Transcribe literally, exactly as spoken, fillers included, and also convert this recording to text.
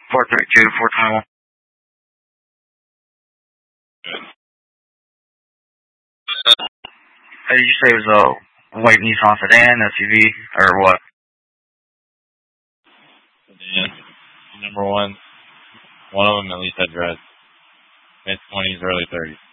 four three two, four twenty-one. Good. Hey, did you say it was a white Nissan sedan, S U V, or what? Sedan. Number one. One of them at least had dreads. Mid twenties, early thirties.